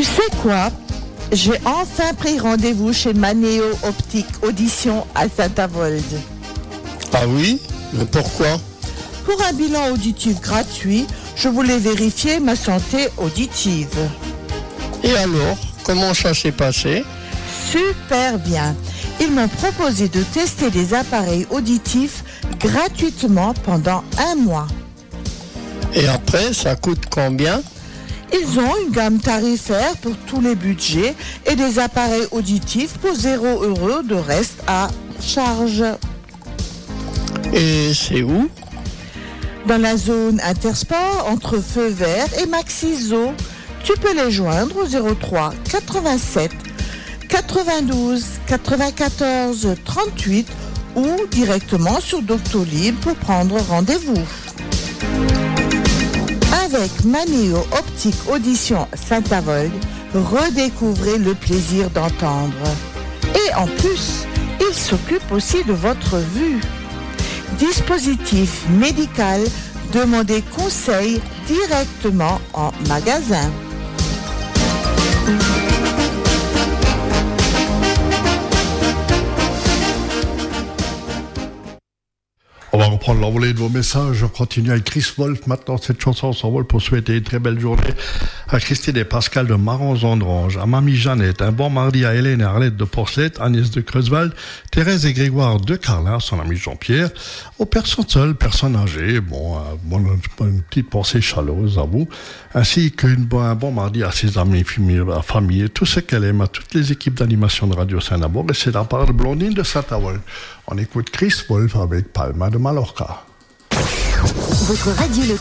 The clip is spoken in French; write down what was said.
Tu sais quoi? J'ai enfin pris rendez-vous chez Manéo Optique Audition à Saint-Avold. Ah oui? Mais pourquoi? Pour un bilan auditif gratuit, je voulais vérifier ma santé auditive. Et alors, comment ça s'est passé? Super bien. Ils m'ont proposé de tester des appareils auditifs gratuitement pendant 1 mois. Et après, ça coûte combien? Ils ont une gamme tarifaire pour tous les budgets et des appareils auditifs pour 0 € de reste à charge. Et c'est où? Dans la zone Intersport entre Feu Vert et Maxiso. Tu peux les joindre au 03 87 92 94 38 ou directement sur Doctolib pour prendre rendez-vous. Avec Manéo Optique Audition Saint-Avold, redécouvrez le plaisir d'entendre. Et en plus, il s'occupe aussi de votre vue. Dispositif médical, demandez conseil directement en magasin. On va reprendre l'envolée de vos messages. On continue avec Chris Wolf. Maintenant, cette chanson s'envole pour souhaiter une très belle journée à Christine et Pascal de Marans-Andrange, à Mamie Jeannette, un bon mardi à Hélène et Arlette de Porcelette, Agnès de Creusewald, Thérèse et Grégoire de Carlin, son ami Jean-Pierre, aux personnes seules, personnes âgées, une petite pensée chaleureuse à vous, ainsi qu'un bon mardi à ses amis, à famille, tout ce qu'elle aime, à toutes les équipes d'animation de Radio Saint-Nabour, et c'est la part de Blondine de Saint-Avold. On écoute Chris Wolf avec Palma de Mallorca. Votre radio locale.